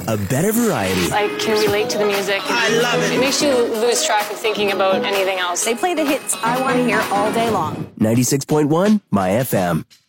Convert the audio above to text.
a better variety. I can relate to the music. I love it. It makes you lose track of thinking about anything else. They play the hits I want to hear all day long. 96.1 My FM.